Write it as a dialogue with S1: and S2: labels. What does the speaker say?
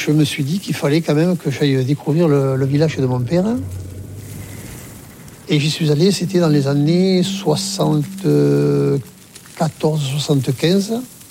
S1: je me suis dit qu'il fallait quand même que j'aille découvrir le village de mon père. Et j'y suis allé, c'était dans les années 74-75.